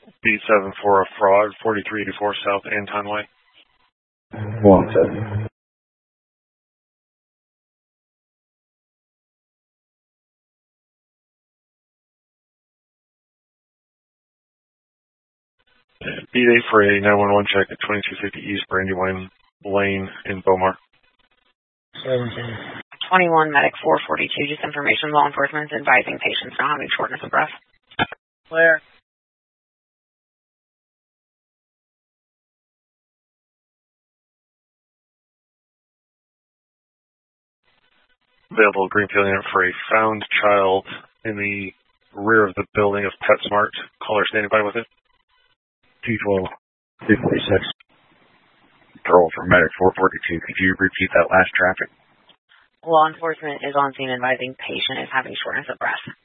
B7 for a fraud, 4384 South Anton Way. 1 second. B8 for a 911 check at 2250 East Brandywine Lane in Beaumont. 21 Medic 442, just information, law enforcement is advising patients not having shortness of breath. Clear. Available Greenfield unit for a found child in the rear of the building of PetSmart. Caller standing by with it. 212, 246. Control for Medic 442. Could you repeat that last traffic? Law enforcement is on scene advising patient is having shortness of breath.